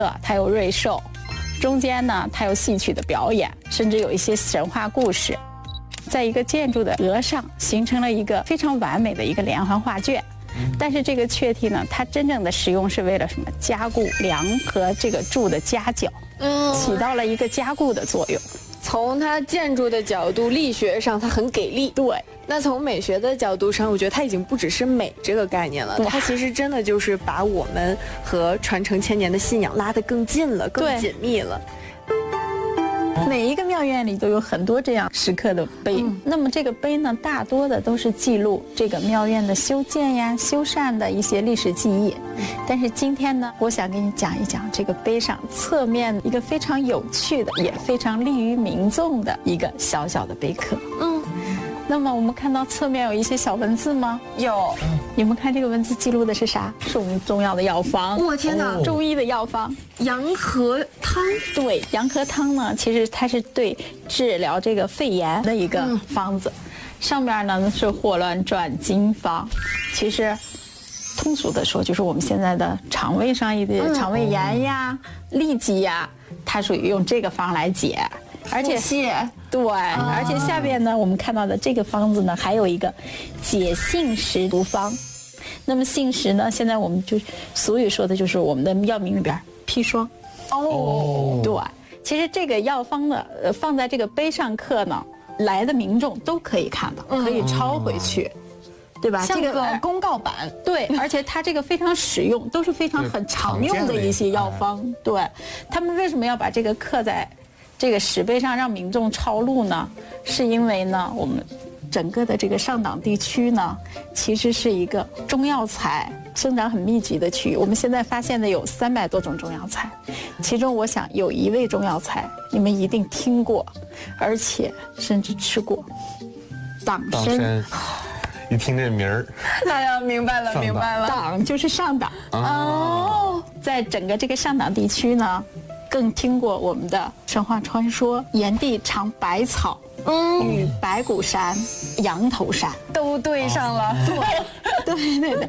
它有瑞兽，中间呢它有戏曲的表演，甚至有一些神话故事，在一个建筑的额上形成了一个非常完美的一个连环画卷。但是这个雀替呢，它真正的使用是为了什么？加固梁和这个柱的夹角，起到了一个加固的作用。 从它建筑的角度，力学上它很给力。 对， 那从美学的角度上，我觉得它已经不只是美这个概念了，它其实真的就是把我们和传承千年的信仰拉得更近了，更紧密了。 每一个庙院里都有很多这样石刻的碑，那么这个碑呢，大多的都是记录这个庙院的修建呀、修缮的一些历史记忆。但是今天呢，我想给你讲一讲这个碑上侧面一个非常有趣的，也非常利于民众的一个小小的碑刻。那么我们看到侧面有一些小文字吗？ 有。 你们看这个文字记录的是啥？是我们中药的药方。 我天哪！ 中医的药方， 洋河汤。 对，洋河汤呢，其实它是对治疗这个肺炎的一个方子。上边呢是霍乱转经方，其实通俗的说，就是我们现在的肠胃上一点肠胃炎呀、痢疾呀，它属于用这个方来解。而且对，而且下边呢，我们看到的这个方子呢，还有一个解杏石毒方。那么杏石呢，现在我们就俗语说的就是我们的药名里边砒霜。对，其实这个药方呢，放在这个碑上刻呢，来的民众都可以看到，可以抄回去。对吧？ 像个公告板。 对，而且它这个非常实用，都是非常很常用的一些药方。对，他们为什么要把这个刻在这个石碑上让民众抄录呢？是因为呢，我们整个的这个上党地区呢，其实是一个中药材生长很密集的区域。我们现在发现的有300多种中药材，其中我想有一味中药材你们一定听过，而且甚至吃过，党参。 一听这名儿， 哎呀，明白了，明白了， 党就是上党哦。在整个这个上党地区呢，更听过我们的神话传说，炎帝尝百草，与白骨山、羊头山都对上了。 对。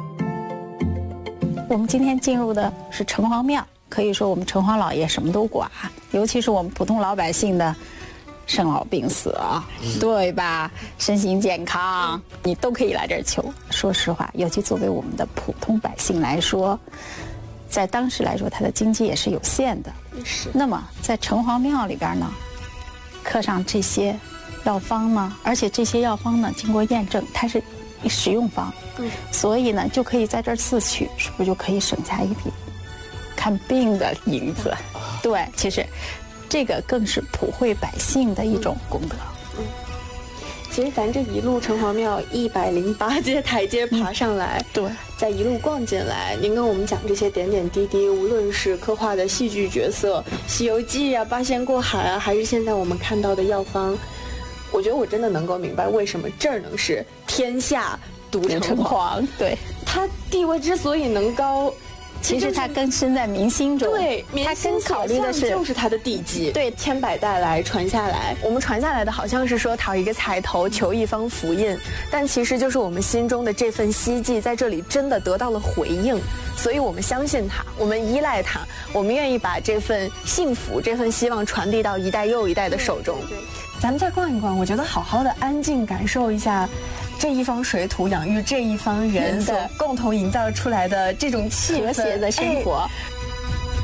我们今天进入的是城隍庙，可以说我们城隍老爷什么都管，尤其是我们普通老百姓的生老病死啊，对吧？身心健康，你都可以来这儿求。说实话，尤其作为我们的普通百姓来说，在当时来说，它的经济也是有限的。 是。 那么在城隍庙里边呢，刻上这些药方呢，而且这些药方呢，经过验证，它是实用方，所以呢，就可以在这儿自取，是不是就可以省下一笔看病的银子？对，其实。这个更是普惠百姓的一种功德。 其实咱这一路城隍庙108阶台阶爬上来， 对， 再一路逛进来，您跟我们讲这些点点滴滴，无论是刻画的戏剧角色，《西游记》啊、八仙过海啊，还是现在我们看到的药方，我觉得我真的能够明白为什么这儿能是天下独城隍。 对， 它地位之所以能高。 其实它根深在民心中， 对， 它更考虑的是就是它的地基， 对， 千百代来传下来。我们传下来的好像是说讨一个彩头，求一方福印，但其实就是我们心中的这份希冀，在这里真的得到了回应，所以我们相信它，我们依赖它，我们愿意把这份幸福、这份希望传递到一代又一代的手中。对，咱们再逛一逛，我觉得好好的安静感受一下。这一方水土养育这一方人的共同营造出来的这种和谐的生活。